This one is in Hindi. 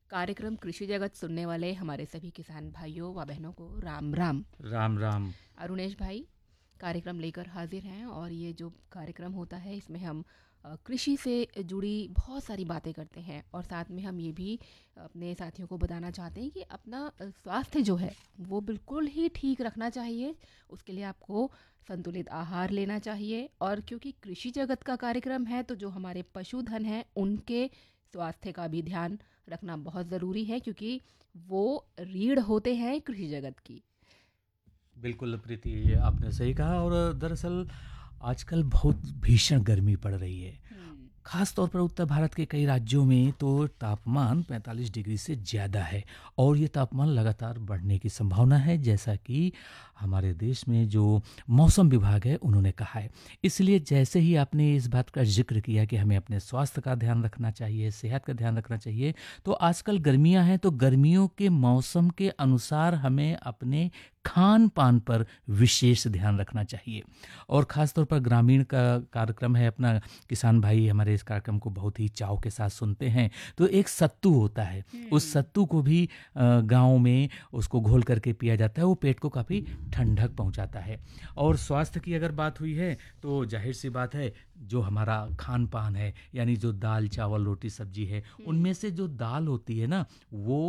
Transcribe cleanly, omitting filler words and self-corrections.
कार्यक्रम कृषि जगत सुनने वाले हमारे सभी किसान भाइयों व बहनों को राम राम। राम राम। अरुणेश भाई कार्यक्रम लेकर हाजिर हैं और ये जो कार्यक्रम होता है इसमें हम कृषि से जुड़ी बहुत सारी बातें करते हैं और साथ में हम ये भी अपने साथियों को बताना चाहते हैं कि अपना स्वास्थ्य जो है वो बिल्कुल ही ठीक रखना चाहिए। उसके लिए आपको संतुलित आहार लेना चाहिए और क्योंकि कृषि जगत का कार्यक्रम है तो जो हमारे पशुधन हैं उनके स्वास्थ्य का भी ध्यान रखना बहुत ज़रूरी है क्योंकि वो रीढ़ होते हैं कृषि जगत की। बिल्कुल प्रीति, ये आपने सही कहा। और दरअसल आजकल बहुत भीषण गर्मी पड़ रही है। खास तौर पर उत्तर भारत के कई राज्यों में तो तापमान 45 डिग्री से ज़्यादा है और ये तापमान लगातार बढ़ने की संभावना है, जैसा कि हमारे देश में जो मौसम विभाग है उन्होंने कहा है। इसलिए जैसे ही आपने इस बात का जिक्र किया कि हमें अपने स्वास्थ्य का ध्यान रखना चाहिए, सेहत का ध्यान रखना चाहिए, तो आजकल गर्मियां हैं तो गर्मियों के मौसम के अनुसार हमें अपने खान पान पर विशेष ध्यान रखना चाहिए। और ख़ास तौर पर ग्रामीण का कार्यक्रम है अपना, किसान भाई हमारे इस कार्यक्रम को बहुत ही चाव के साथ सुनते हैं। तो एक सत्तू होता है, उस सत्तू को भी गांव में उसको घोल करके पिया जाता है, वो पेट को काफ़ी ठंडक पहुंचाता है। और स्वास्थ्य की अगर बात हुई है तो जाहिर सी बात है, जो हमारा खान पान है यानी जो दाल चावल रोटी सब्जी है, उनमें से जो दाल होती है ना वो